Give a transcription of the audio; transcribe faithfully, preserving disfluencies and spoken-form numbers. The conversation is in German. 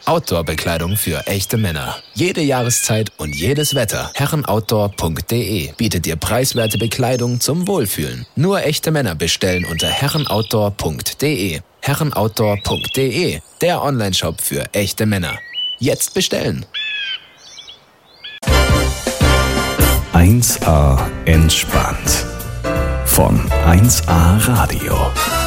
Outdoor-Bekleidung für echte Männer. Jede Jahreszeit und jedes Wetter. herrenoutdoor punkt de bietet dir preiswerte Bekleidung zum Wohlfühlen. Nur echte Männer bestellen unter herrenoutdoor punkt de. herrenoutdoor punkt de, der Onlineshop für echte Männer. Jetzt bestellen! eins A entspannt. Von eins A Radio.